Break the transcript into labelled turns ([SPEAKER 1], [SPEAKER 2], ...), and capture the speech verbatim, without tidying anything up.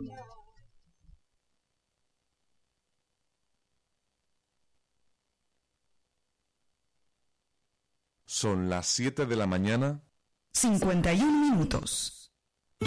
[SPEAKER 1] Son las siete de la mañana.
[SPEAKER 2] cincuenta y un minutos.